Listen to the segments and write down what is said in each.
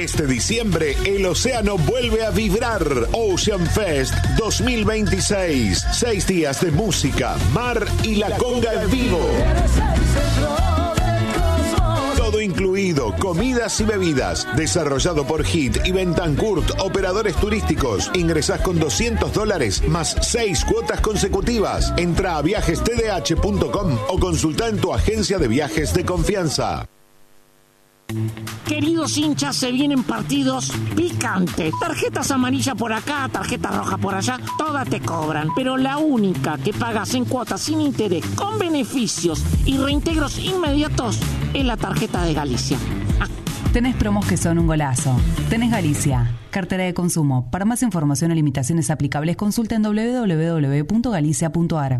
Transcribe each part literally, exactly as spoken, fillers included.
Este diciembre el océano vuelve a vibrar. Ocean Fest dos mil veintiséis. Seis días de música, mar y la conga en vivo. Todo incluido, comidas y bebidas. Desarrollado por Hit y Bentancourt, operadores turísticos. Ingresás con doscientos dólares más seis cuotas consecutivas. Entra a viajes t d h punto com o consulta en tu agencia de viajes de confianza. Queridos hinchas, se vienen partidos picantes. Tarjetas amarillas por acá, tarjetas rojas por allá, todas te cobran. Pero la única que pagas en cuotas sin interés, con beneficios y reintegros inmediatos, es la tarjeta de Galicia. Ah. Tenés promos que son un golazo. Tenés Galicia, cartera de consumo. Para más información o limitaciones aplicables, consulta en doble u doble u doble u punto galicia punto a r.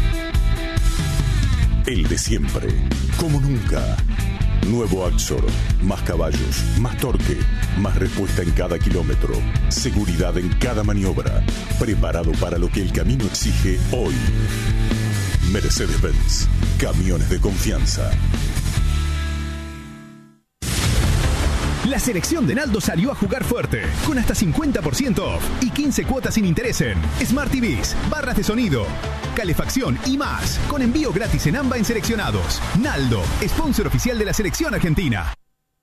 El de siempre, como nunca. Nuevo Axor, más caballos, más torque, más respuesta en cada kilómetro, seguridad en cada maniobra, preparado para lo que el camino exige hoy. Mercedes-Benz, camiones de confianza. La selección de Naldo salió a jugar fuerte, con hasta cincuenta por ciento off y quince cuotas sin interés en Smart T Vs, barras de sonido, calefacción y más, con envío gratis en AMBA en seleccionados. Naldo, sponsor oficial de la selección argentina.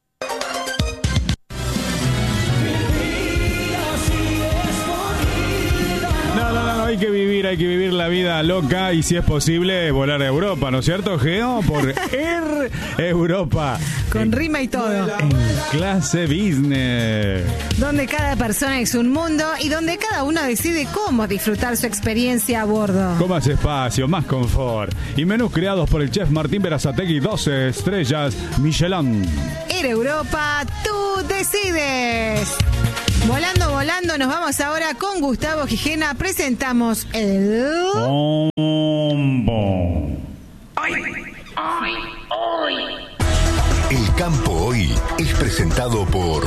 No, no, no, hay que vivir, hay que vivir la vida loca y si es posible volar a Europa, ¿no es cierto, Geo? Por Air Europa. Con rima y todo. En clase business. Donde cada persona es un mundo y donde cada uno decide cómo disfrutar su experiencia a bordo. Con más espacio, más confort y menús creados por el chef Martín Berazategui, doce estrellas Michelin. Air Europa, tú decides. Volando, volando, nos vamos ahora con Gustavo Gijena. Presentamos el... Bombo. Hoy, hoy, hoy. El campo hoy es presentado por...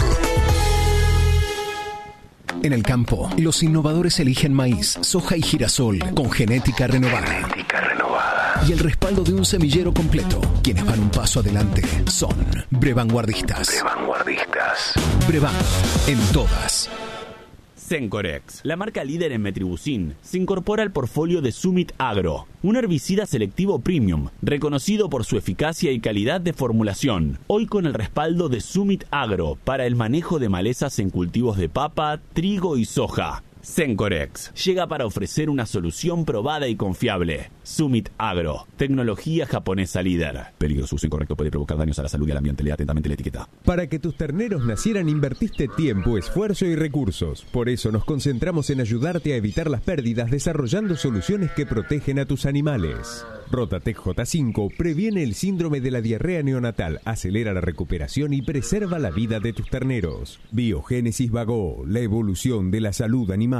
En el campo, los innovadores eligen maíz, soja y girasol con genética renovada. Genética renovada. Y el respaldo de un semillero completo. Quienes van un paso adelante son Brevanguardistas. Brevanguardistas. Brevan, en todas. Sencorex, la marca líder en metribuzin, se incorpora al portfolio de Summit Agro, un herbicida selectivo premium, reconocido por su eficacia y calidad de formulación, hoy con el respaldo de Summit Agro para el manejo de malezas en cultivos de papa, trigo y soja. Sencorex llega para ofrecer una solución probada y confiable. Summit Agro, tecnología japonesa líder. Peligro, su uso incorrecto puede provocar daños a la salud y al ambiente. Lea atentamente la etiqueta. Para que tus terneros nacieran invertiste tiempo, esfuerzo y recursos. Por eso nos concentramos en ayudarte a evitar las pérdidas desarrollando soluciones que protegen a tus animales. Rotatec J cinco previene el síndrome de la diarrea neonatal, acelera la recuperación y preserva la vida de tus terneros. Biogénesis Vago, la evolución de la salud animal.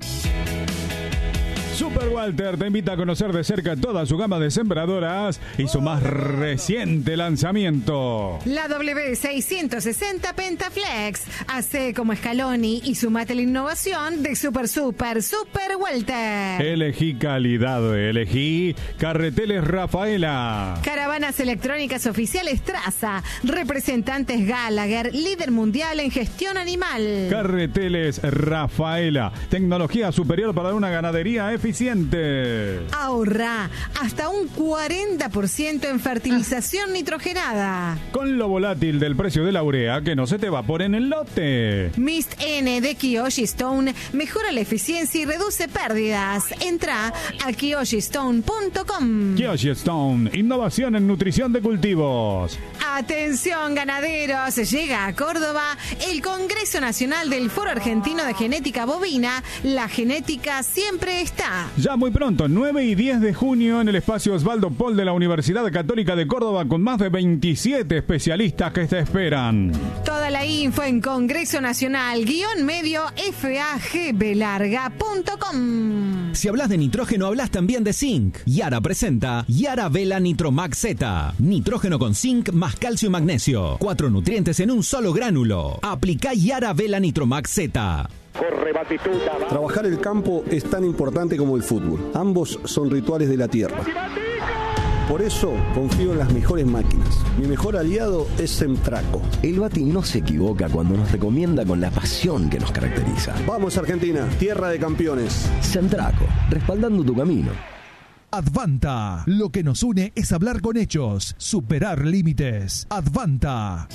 Super Walter te invita a conocer de cerca toda su gama de sembradoras y su más reciente lanzamiento. La W seiscientos sesenta Pentaflex. Hace como Scaloni y sumate la innovación de Super Super Super Walter. Elegí calidad, elegí Carreteles Rafaela. Caravanas electrónicas oficiales Traza. Representantes Gallagher, líder mundial en gestión animal. Carreteles Rafaela. Tecnología superior para una ganadería eficiente. Ahorra hasta un cuarenta por ciento en fertilización nitrogenada. Con lo volátil del precio de la urea, que no se te evapore en el lote. Mist N de Kiyoshi Stone mejora la eficiencia y reduce pérdidas. Entra a kiyoshi stone punto com. Kiyoshi Stone, innovación en nutrición de cultivos. Atención ganaderos, llega a Córdoba el Congreso Nacional del Foro Argentino de Genética Bovina. La genética siempre está. Ya muy pronto, nueve y diez de junio, en el espacio Osvaldo Pol de la Universidad Católica de Córdoba, con más de veintisiete especialistas que te esperan. Toda la info en Congreso Nacional, guión medio, f a g b larga punto com. Si hablas de nitrógeno, hablas también de zinc. Yara presenta Yara Vela Nitromax Z. Nitrógeno con zinc más calcio y magnesio. Cuatro nutrientes en un solo gránulo. Aplica Yara Vela Nitromax Z. Corre Batistuta. Trabajar el campo es tan importante como el fútbol. Ambos son rituales de la tierra. Por eso confío en las mejores máquinas. Mi mejor aliado es Semtraco. El Bati no se equivoca cuando nos recomienda con la pasión que nos caracteriza. Vamos Argentina, tierra de campeones. Semtraco, respaldando tu camino. Advanta. Lo que nos une es hablar con hechos, superar límites. Advanta.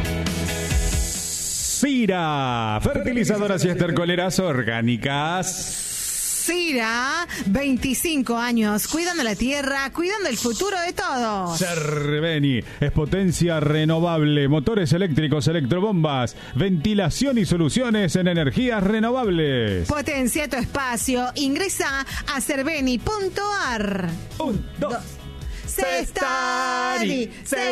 Sira, fertilizadoras y estercoleras orgánicas. Sira, veinticinco años, cuidando la tierra, cuidando el futuro de todos. Cerveni, es potencia renovable, motores eléctricos, electrobombas, ventilación y soluciones en energías renovables. Potencia tu espacio, ingresa a cerveni punto ar. Un, dos. dos. Cestari,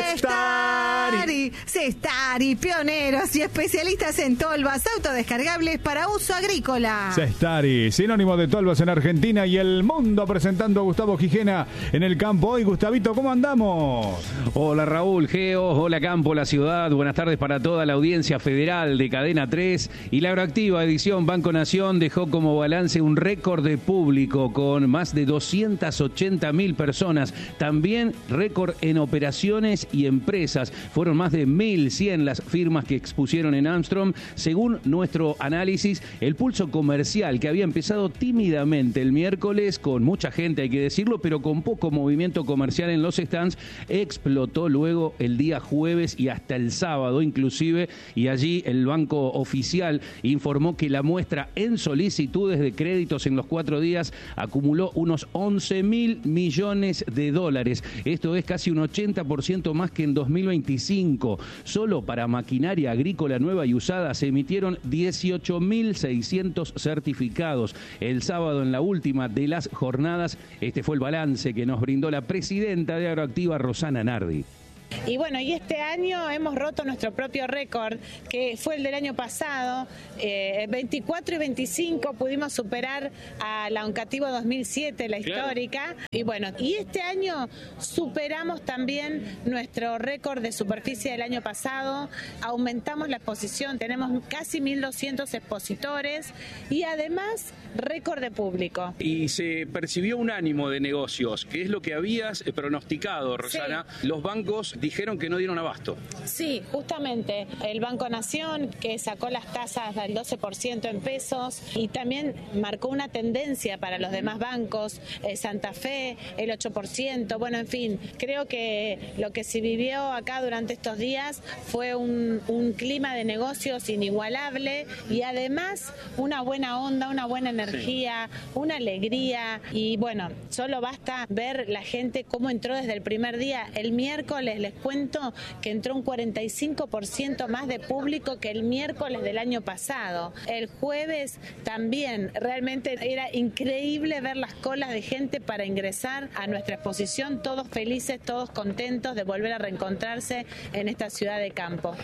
Cestari, Cestari, pioneros y especialistas en tolvas autodescargables para uso agrícola. Cestari, sinónimo de tolvas en Argentina y el mundo, presentando a Gustavo Gijena en el campo hoy. Gustavito, ¿cómo andamos? Hola Raúl, Geo, hola Campo, la ciudad, buenas tardes para toda la audiencia federal de Cadena tres. Y la Agroactiva edición Banco Nación dejó como balance un récord de público con más de doscientas ochenta mil personas. También récord en operaciones y empresas. Fueron más de mil cien las firmas que expusieron en Armstrong. Según nuestro análisis, el pulso comercial, que había empezado tímidamente el miércoles, con mucha gente, hay que decirlo, pero con poco movimiento comercial en los stands, explotó luego el día jueves y hasta el sábado inclusive, y allí el Banco Oficial informó que la muestra en solicitudes de créditos en los cuatro días acumuló unos once mil millones de dólares. Esto es casi un ochenta por ciento más que en dos mil veinticinco. Solo para maquinaria agrícola nueva y usada se emitieron dieciocho mil seiscientos certificados. El sábado, en la última de las jornadas, este fue el balance que nos brindó la presidenta de Agroactiva, Rosana Nardi. Y bueno, y este año hemos roto nuestro propio récord, que fue el del año pasado. Eh, veinticuatro y veinticinco pudimos superar a la Oncativo dos mil siete, la histórica. Y bueno, y este año superamos también nuestro récord de superficie del año pasado. Aumentamos la exposición, tenemos casi mil doscientos expositores y además récord de público. Y se percibió un ánimo de negocios, que es lo que habías pronosticado, Rosana. Sí. Los bancos dijeron que no dieron abasto. Sí, justamente el Banco Nación, que sacó las tasas del doce por ciento en pesos y también marcó una tendencia para los demás bancos, eh, Santa Fe, el ocho por ciento. Bueno, en fin, creo que lo que se vivió acá durante estos días fue un, un clima de negocios inigualable y además una buena onda, una buena energía, sí. Una alegría y bueno, solo basta ver la gente cómo entró desde el primer día. El miércoles les cuento que entró un cuarenta y cinco por ciento más de público que el miércoles del año pasado. El jueves también, realmente era increíble ver las colas de gente para ingresar a nuestra exposición, todos felices, todos contentos de volver a reencontrarse en esta ciudad de campo.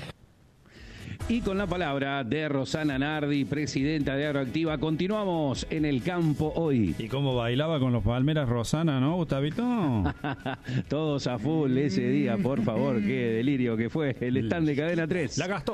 Y con la palabra de Rosana Nardi, presidenta de Agroactiva, continuamos en el campo hoy. ¿Y cómo bailaba con los palmeras Rosana, no, Gustavito? Todos a full ese día, por favor, qué delirio que fue el stand de Cadena tres. La gastó.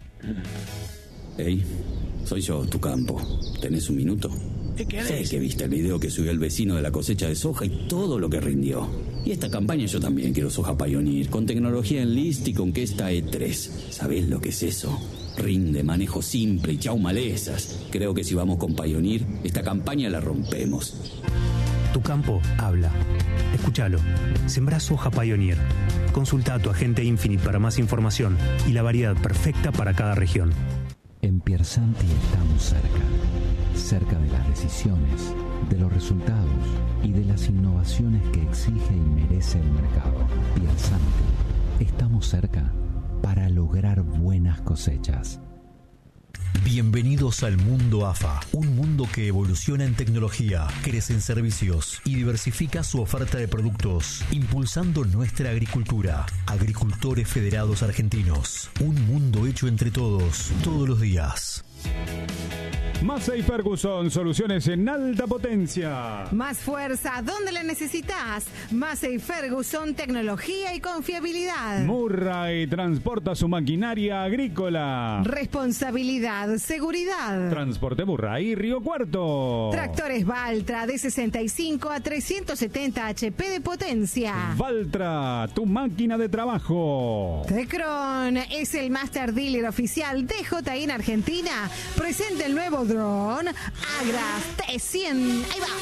Hey, soy yo, tu campo. ¿Tenés un minuto? ¿Qué querés? Sé que viste el video que subió el vecino de la cosecha de soja y todo lo que rindió. Y esta campaña yo también quiero soja Pioneer, con tecnología en list y con que esta E tres. ¿Sabés lo que es eso? Rinde, manejo simple y chau malezas. Creo que si vamos con Pioneer, esta campaña la rompemos. Tu campo habla. Escúchalo. Sembrá soja Pioneer. Consulta a tu agente Infinite para más información y la variedad perfecta para cada región. En Piersanti estamos cerca. Cerca de las decisiones, de los resultados y de las innovaciones que exige y merece el mercado. Piersanti, estamos cerca para lograr buenas cosechas. Bienvenidos al mundo A F A, un mundo que evoluciona en tecnología, crece en servicios y diversifica su oferta de productos, impulsando nuestra agricultura. Agricultores Federados Argentinos, un mundo hecho entre todos, todos los días. Massey Ferguson, soluciones en alta potencia. Más fuerza, ¿dónde la necesitas? Massey Ferguson, tecnología y confiabilidad. Murray transporta su maquinaria agrícola. Responsabilidad, seguridad. Transporte Murray, Río Cuarto. Tractores Valtra de sesenta y cinco a trescientos setenta H P de potencia. Valtra, tu máquina de trabajo. Tecron es el Master Dealer oficial de J I en Argentina. Presenta el nuevo dron Agra T cien. Ahí va.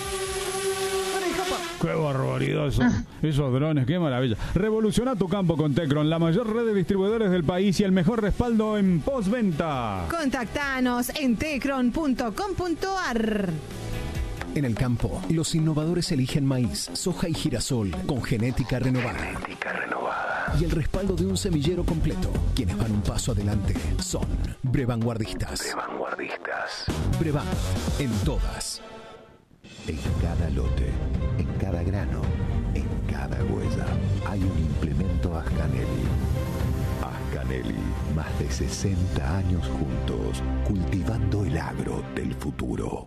Qué barbaridad esos, esos drones, qué maravilla. Revoluciona tu campo con Tecron, la mayor red de distribuidores del país y el mejor respaldo en postventa. Contactanos en tecron punto com punto a r. En el campo, los innovadores eligen maíz, soja y girasol con genética renovada. Genética renovada. Y el respaldo de un semillero completo. Quienes van un paso adelante son Brevanguardistas. Brevanguardistas. Brevan, en todas. En cada lote, en cada grano, en cada huella, hay un implemento Ascanelli. Ascanelli, más de sesenta años juntos, cultivando el agro del futuro.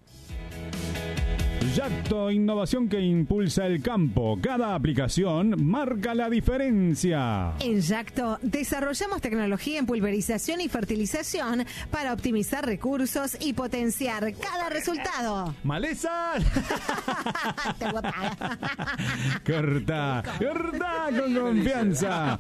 Yacto, innovación que impulsa el campo. Cada aplicación marca la diferencia. En Yacto desarrollamos tecnología en pulverización y fertilización para optimizar recursos y potenciar cada resultado. ¡Maleza! Te voy a pagar. Corta, corta con confianza.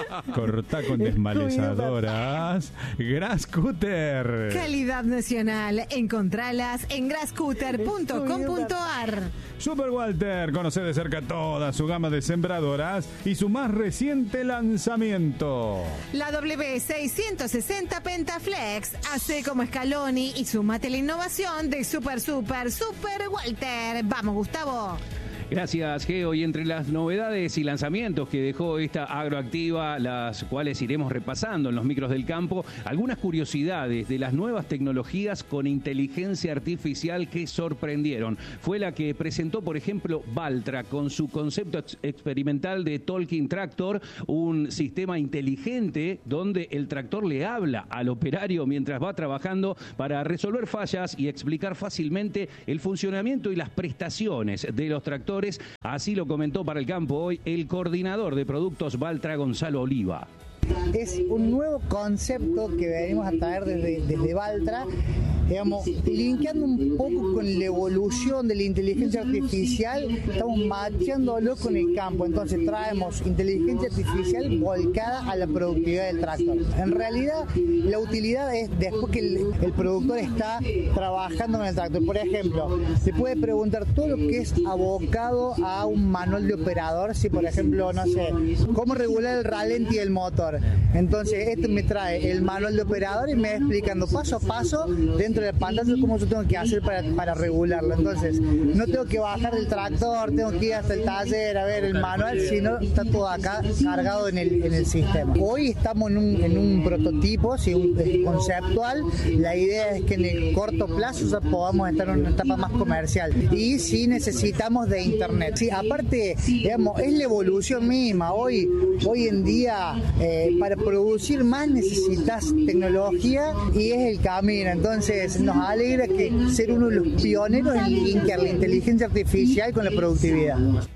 Corta con desmalezadoras. Grasscutter. Calidad nacional. Encontralas en grasscutter punto com punto a r. Super Walter, conoce de cerca toda su gama de sembradoras y su más reciente lanzamiento. La W seiscientos sesenta Pentaflex. Hace como Scaloni y sumate la innovación de Super Super Super Walter. Vamos, Gustavo. Gracias, Geo. Y entre las novedades y lanzamientos que dejó esta agroactiva, las cuales iremos repasando en los micros del campo, algunas curiosidades de las nuevas tecnologías con inteligencia artificial que sorprendieron. Fue la que presentó, por ejemplo, Valtra con su concepto ex- experimental de Talking Tractor, un sistema inteligente donde el tractor le habla al operario mientras va trabajando para resolver fallas y explicar fácilmente el funcionamiento y las prestaciones de los tractores. Así lo comentó para el campo hoy el coordinador de productos Valtra, Gonzalo Oliva. Es un nuevo concepto que venimos a traer desde, desde Valtra, digamos, linkeando un poco con la evolución de la inteligencia artificial, estamos macheándolo con el campo, entonces traemos inteligencia artificial volcada a la productividad del tractor. En realidad, la utilidad es después que el, el productor está trabajando con el tractor. Por ejemplo, se puede preguntar todo lo que es abocado a un manual de operador, si por ejemplo, no sé, cómo regular el ralentí del motor. Entonces, esto me trae el manual de operador y me va explicando paso a paso dentro de la pantalla cómo yo tengo que hacer para, para regularlo. Entonces, no tengo que bajar del tractor, tengo que ir hasta el taller a ver el manual, sino está todo acá cargado en el, en el sistema. Hoy estamos en un, en un prototipo, sí, un, conceptual. La idea es que en el corto plazo ya podamos estar en una etapa más comercial. Y sí necesitamos de internet. Sí, aparte, digamos, es la evolución misma. Hoy, hoy en día, eh, para producir más necesitas tecnología y es el camino. Entonces nos alegra que ser uno de los pioneros en linkear la inteligencia artificial con la productividad.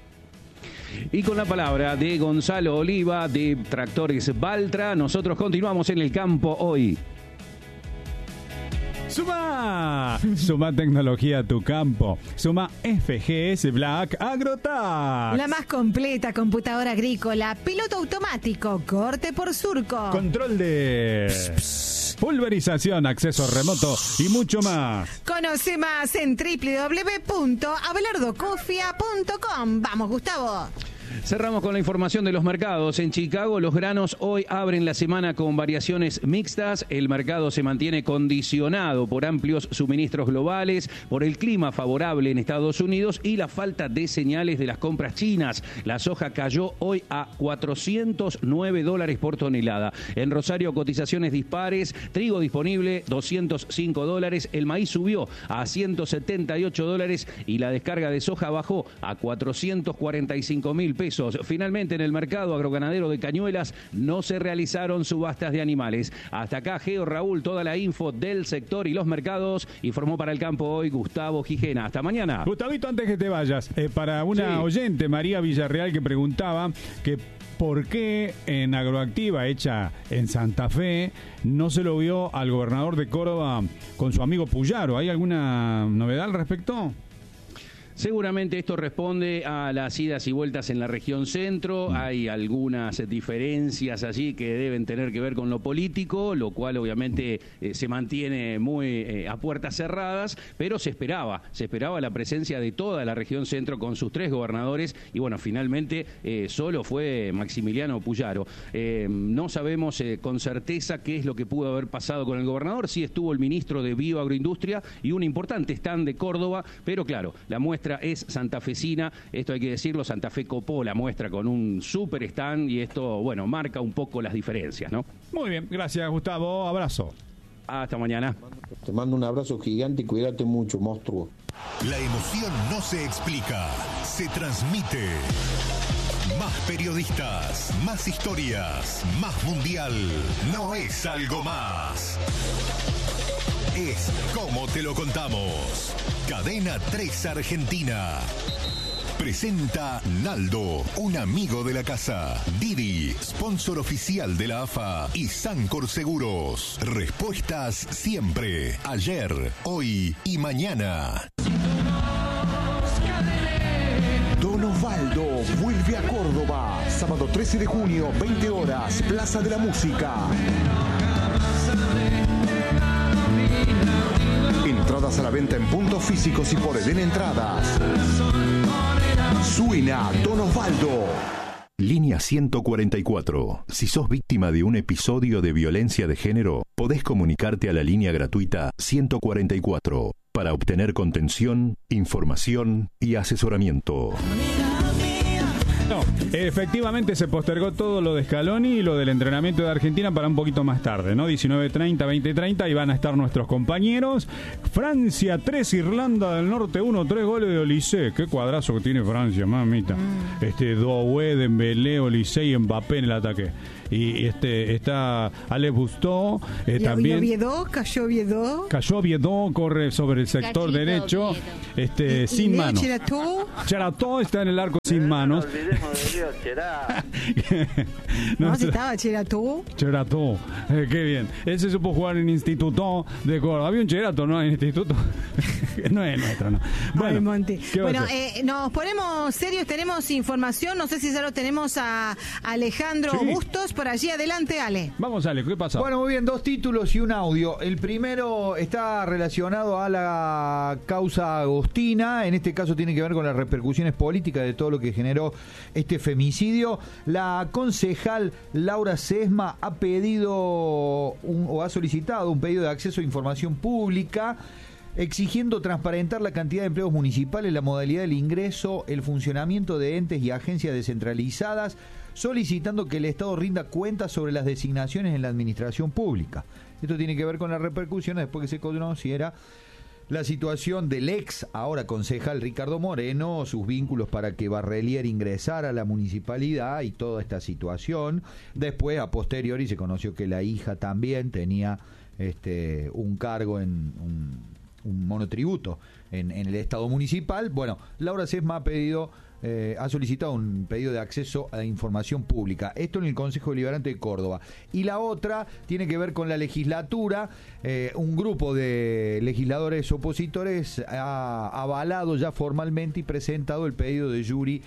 Y con la palabra de Gonzalo Oliva de Tractores Valtra, nosotros continuamos en el campo hoy. ¡Suma! Suma tecnología a tu campo. Suma F G S Black AgroTax. La más completa computadora agrícola, piloto automático, corte por surco. Control de pss, pss, pulverización, acceso remoto y mucho más. Conoce más en doble u doble u doble u punto abelardocofia punto com. Vamos, Gustavo. Cerramos con la información de los mercados. En Chicago, los granos hoy abren la semana con variaciones mixtas. El mercado se mantiene condicionado por amplios suministros globales, por el clima favorable en Estados Unidos y la falta de señales de las compras chinas. La soja cayó hoy a cuatrocientos nueve dólares por tonelada. En Rosario, cotizaciones dispares. Trigo disponible, doscientos cinco dólares. El maíz subió a ciento setenta y ocho dólares y la descarga de soja bajó a cuatrocientos cuarenta y cinco mil mil pesos. Finalmente, en el mercado agroganadero de Cañuelas no se realizaron subastas de animales. Hasta acá, Geo, Raúl, toda la info del sector y los mercados. Informó para el campo hoy Gustavo Gijena. Hasta mañana. Gustavito, antes que te vayas, eh, para una Sí. oyente, María Villarreal, que preguntaba que por qué en Agroactiva, hecha en Santa Fe, no se lo vio al gobernador de Córdoba con su amigo Puyaro. ¿Hay alguna novedad al respecto? Seguramente esto responde a las idas y vueltas en la región centro. Hay algunas diferencias allí que deben tener que ver con lo político, lo cual obviamente eh, se mantiene muy eh, a puertas cerradas, pero se esperaba, se esperaba la presencia de toda la región centro con sus tres gobernadores y bueno, finalmente eh, solo fue Maximiliano Puyaro. Eh, no sabemos eh, con certeza qué es lo que pudo haber pasado con el gobernador. Sí estuvo el ministro de Bioagroindustria y un importante stand de Córdoba, pero claro, la muestra es santafesina, esto hay que decirlo, Santa Fe copó la muestra con un super stand y esto, bueno, marca un poco las diferencias, ¿no? Muy bien, gracias Gustavo, abrazo. Hasta mañana. Te mando un abrazo gigante y cuídate mucho, monstruo. La emoción no se explica, se transmite. Más periodistas, más historias, más mundial. No es algo más. Es como te lo contamos. Cadena tres Argentina. Presenta Naldo, un amigo de la casa. Didi, sponsor oficial de la A F A. Y Sancor Seguros. Respuestas siempre. Ayer, hoy y mañana. Don Osvaldo vuelve a Córdoba. Sábado trece de junio, veinte horas, Plaza de la Música. Entradas a la venta en puntos físicos y por Eden Entradas. Suena Don Osvaldo. Línea ciento cuarenta y cuatro. Si sos víctima de un episodio de violencia de género, podés comunicarte a la línea gratuita ciento cuarenta y cuatro para obtener contención, información y asesoramiento. No, efectivamente se postergó todo lo de Scaloni y lo del entrenamiento de Argentina para un poquito más tarde, ¿no? diecinueve treinta, veinte treinta y van a estar nuestros compañeros. Francia tres, Irlanda del Norte uno, tres goles de Olise. Qué cuadrazo que tiene Francia, mamita. Mm. Este, Doué, Dembélé, Olise y Mbappé en el ataque. Y este está Ale Bustó, eh, y, también. Y Oviedo, cayó Oviedo. Cayó Oviedo, corre sobre el sector Cachito derecho, Oviedo. este, Y- sin y manos. Cherató. Cherató está en el arco sin manos. No, No, si estaba Cherató. Cherato, eh, qué bien. Él se supo jugar en Instituto de Córdoba. Había un Cherato, ¿no? En Instituto. No es nuestro, ¿no? Ay, Monty. ¿qué va a Bueno, hacer? eh, nos ponemos serios, tenemos información. No sé si ya lo tenemos a Alejandro Sí. Bustos. Por allí adelante, Ale. Vamos, Ale, ¿qué pasa? Bueno, muy bien, dos títulos y un audio. El primero está relacionado a la causa Agostina. En este caso tiene que ver con las repercusiones políticas de todo lo que generó este femicidio. La concejal Laura Sesma ha pedido un, o ha solicitado un pedido de acceso a información pública, exigiendo transparentar la cantidad de empleos municipales, la modalidad del ingreso, el funcionamiento de entes y agencias descentralizadas, solicitando que el Estado rinda cuentas sobre las designaciones en la administración pública. Esto tiene que ver con las repercusiones después que se conociera la situación del ex, ahora concejal Ricardo Moreno, sus vínculos para que Barrelier ingresara a la municipalidad y toda esta situación. Después, a posteriori, se conoció que la hija también tenía este un cargo en un, un monotributo en, en el Estado municipal. Bueno, Laura Sesma ha pedido Eh, ha solicitado un pedido de acceso a la información pública. Esto en el Consejo Deliberante de Córdoba. Y la otra tiene que ver con la legislatura. Eh, un grupo de legisladores opositores ha avalado ya formalmente y presentado el pedido de jury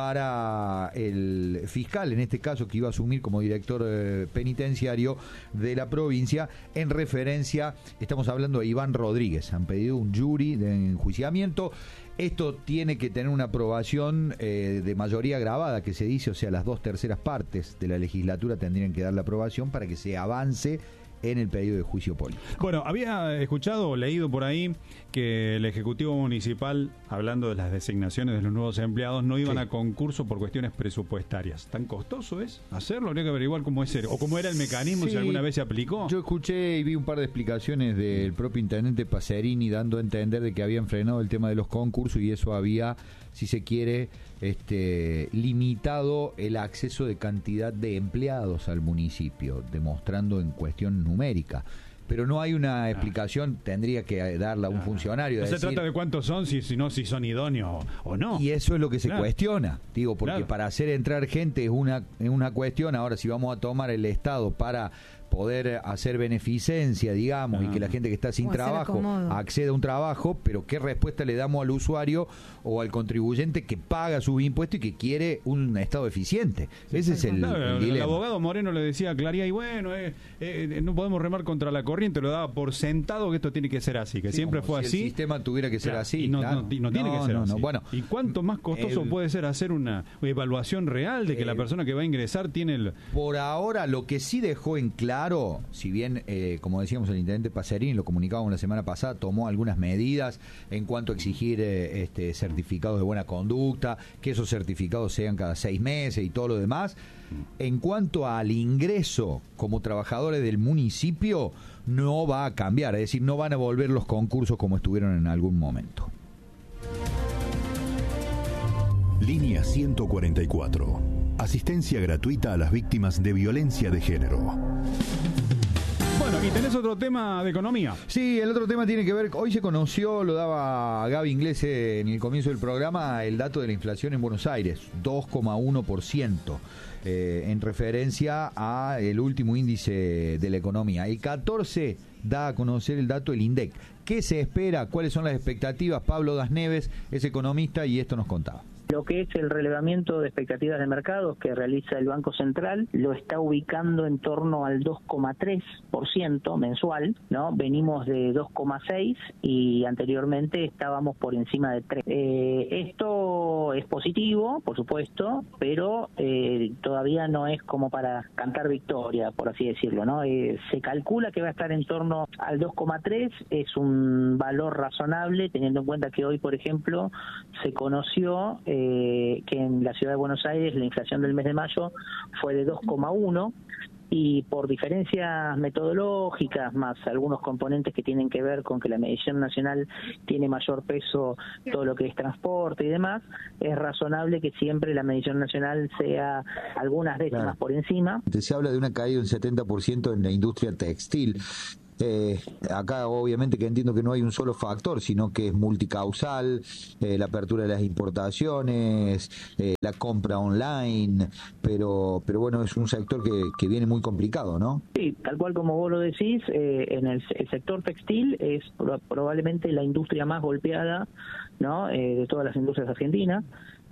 para el fiscal, en este caso que iba a asumir como director eh, penitenciario de la provincia, en referencia, estamos hablando de Iván Rodríguez. Han pedido un jury de enjuiciamiento. Esto tiene que tener una aprobación eh, de mayoría grabada, que se dice, o sea, las dos terceras partes de la legislatura tendrían que dar la aprobación para que se avance en el pedido de juicio político. Bueno, había escuchado o leído por ahí que el Ejecutivo Municipal, hablando de las designaciones de los nuevos empleados, no iban Sí. a concurso por cuestiones presupuestarias. ¿Tan costoso es hacerlo? Habría que averiguar cómo es, o cómo era el mecanismo, Sí. si alguna vez se aplicó. Yo escuché y vi un par de explicaciones del propio intendente Pacerini dando a entender de que habían frenado el tema de los concursos y eso había si se quiere, este, limitado el acceso de cantidad de empleados al municipio, demostrando en cuestión numérica. Pero no hay una explicación, tendría que darla un funcionario. No de se decir, trata de cuántos son, si, si no si son idóneos o no. Y eso es lo que se Claro. cuestiona, digo, porque Claro. para hacer entrar gente es una, es una cuestión. Ahora, si vamos a tomar el Estado para poder hacer beneficencia, digamos, Ah. y que la gente que está sin O hacer trabajo acomodo. acceda a un trabajo, pero ¿qué respuesta le damos al usuario o al contribuyente que paga sus impuestos y que quiere un Estado eficiente? Ese es el, Claro, el el, dilema. abogado Moreno le decía a Claría, y bueno, eh, eh, no podemos remar contra la corriente, lo daba por sentado que esto tiene que ser así, que Sí, siempre como fue si así. el sistema tuviera que ser Claro, así. y no, claro. no- y no tiene que ser no, así. no. Bueno, ¿Y cuánto más costoso el- puede ser hacer una evaluación real de que la persona que va a ingresar tiene el... Por ahora, lo que sí dejó en claro, si bien, eh, como decíamos, el intendente Pacerini, lo comunicábamos la semana pasada, tomó algunas medidas en cuanto a exigir eh, este, certificados de buena conducta, que esos certificados sean cada seis meses y todo lo demás. En cuanto al ingreso como trabajadores del municipio, no va a cambiar, es decir, no van a volver los concursos como estuvieron en algún momento. Línea ciento cuarenta y cuatro. Asistencia gratuita a las víctimas de violencia de género. Bueno, y tenés otro tema de economía. Sí, el otro tema tiene que ver, hoy se conoció, lo daba Gaby Inglés en el comienzo del programa, el dato de la inflación en Buenos Aires, dos coma uno por ciento, eh, en referencia a el último índice de la economía. El catorce da a conocer el dato del INDEC. ¿Qué se espera? ¿Cuáles son las expectativas? Pablo Das Neves es economista y esto nos contaba. Lo que es el relevamiento de expectativas de mercados que realiza el Banco Central lo está ubicando en torno al dos coma tres por ciento mensual, ¿no? Venimos de dos coma seis y anteriormente estábamos por encima de tres. Eh, esto es positivo, por supuesto, pero eh, todavía no es como para cantar victoria, por así decirlo, ¿no? Eh, se calcula que va a estar en torno al dos coma tres, es un valor razonable teniendo en cuenta que hoy, por ejemplo, se conoció eh, Eh, que en la ciudad de Buenos Aires la inflación del mes de mayo fue de dos coma uno y por diferencias metodológicas más algunos componentes que tienen que ver con que la medición nacional tiene mayor peso, todo lo que es transporte y demás, es razonable que siempre la medición nacional sea algunas décimas Claro. por encima. Se habla de una caída de un setenta por ciento en la industria textil. Eh, acá obviamente que entiendo que no hay un solo factor, sino que es multicausal, eh, la apertura de las importaciones, eh, la compra online, pero pero bueno, es un sector que, que viene muy complicado, ¿no? Sí, tal cual como vos lo decís, eh, en el, el sector textil es pro- probablemente la industria más golpeada, ¿no? Eh, de todas las industrias argentinas.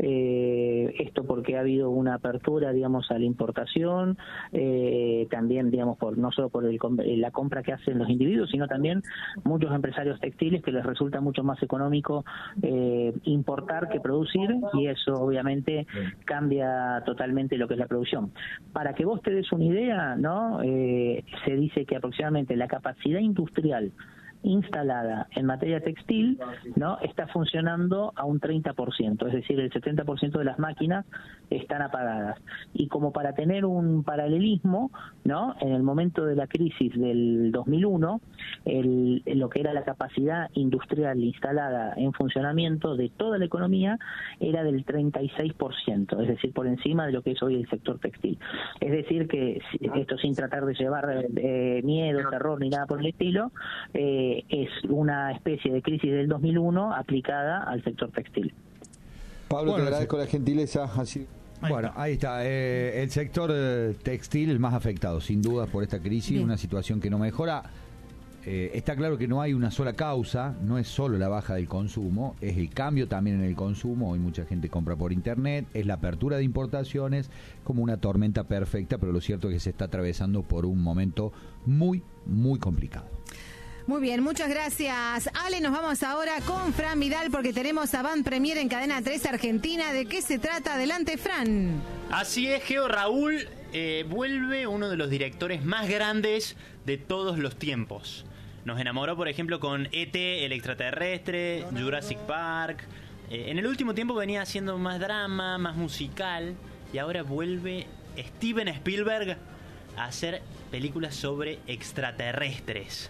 Eh, esto porque ha habido una apertura, digamos, a la importación, eh, también, digamos, por no solo por el, com- la compra que hacen los individuos, sino también muchos empresarios textiles que les resulta mucho más económico eh, importar que producir, y eso obviamente cambia totalmente lo que es la producción. Para que vos te des una idea, ¿no? Eh, se dice que aproximadamente la capacidad industrial instalada en materia textil, ¿no?, está funcionando a un treinta por ciento, es decir, el setenta por ciento de las máquinas están apagadas. Y como para tener un paralelismo, ¿no?, en el momento de la crisis del dos mil uno, el, lo que era la capacidad industrial instalada en funcionamiento de toda la economía era del treinta y seis por ciento, es decir, por encima de lo que es hoy el sector textil. Es decir, que esto sin tratar de llevar eh, miedo, terror ni nada por el estilo, eh, es una especie de crisis del dos mil uno aplicada al sector textil. Pablo, Bueno, te agradezco la gentileza. Así... Bueno, ahí está. Eh, el sector eh, textil el más afectado, sin duda, por esta crisis, Bien. una situación que no mejora. Eh, está claro que no hay una sola causa, no es solo la baja del consumo, es el cambio también en el consumo. Hoy mucha gente compra por internet, es la apertura de importaciones, como una tormenta perfecta, pero lo cierto es que se está atravesando por un momento muy, muy complicado. Muy bien, muchas gracias. Ale, nos vamos ahora con Fran Vidal porque tenemos a Band Premier en Cadena tres Argentina. ¿De qué se trata? Adelante, Fran. Así es, Geo. Raúl eh, vuelve uno de los directores más grandes de todos los tiempos. Nos enamoró, por ejemplo, con E T, el extraterrestre, Jurassic Park. Eh, en el último tiempo venía haciendo más drama, más musical, y ahora vuelve Steven Spielberg a hacer películas sobre extraterrestres.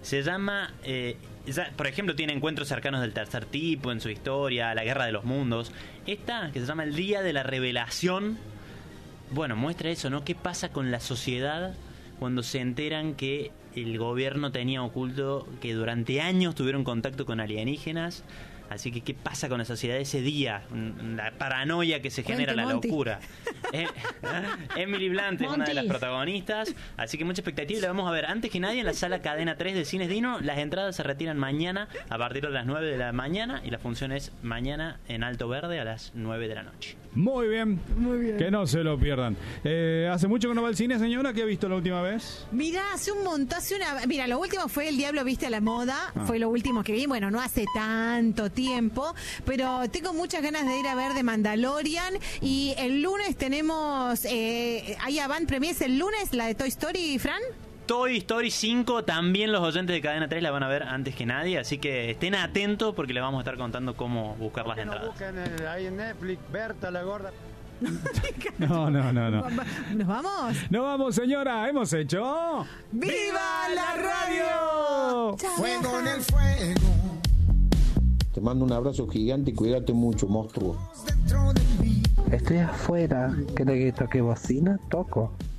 Se llama... Eh, ya, por ejemplo, tiene encuentros cercanos del tercer tipo en su historia, la Guerra de los Mundos. Esta, que se llama El Día de la Revelación, bueno, muestra eso, ¿no? ¿Qué pasa con la sociedad cuando se enteran que el gobierno tenía oculto que durante años tuvieron contacto con alienígenas? Así que, ¿qué pasa con la sociedad ese día? La paranoia que se genera, Monty, la Monty. locura. Eh, Emily Blunt es una de las protagonistas, así que mucha expectativa. La vamos a ver antes que nadie en la sala Cadena tres de Cines Dino. Las entradas se retiran mañana a partir de las nueve de la mañana y la función es mañana en Alto Verde a las nueve de la noche. Muy bien. Muy bien. Que no se lo pierdan. Eh, ¿Hace mucho que no va al cine, señora? ¿Qué ha visto la última vez? Mira, hace un montón, hace una... Mira, lo último fue El Diablo Viste a la Moda, Ah. fue lo último que vi, bueno, no hace tanto tiempo, pero tengo muchas ganas de ir a ver The Mandalorian y el lunes tenemos, eh, hay avant premiers el lunes, la de Toy Story, Fran. Toy Story cinco, también los oyentes de Cadena tres la van a ver antes que nadie, así que estén atentos porque les vamos a estar contando cómo buscar las entradas. Buscan el- ahí en Netflix, Berta la gorda. No, no, no, no. ¿Nos vamos? Nos vamos, señora. Hemos hecho... ¡Viva la radio! Fuego en el fuego. Te mando un abrazo gigante y cuídate mucho, monstruo. Estoy afuera. ¿Querés que toque bocina? Toco.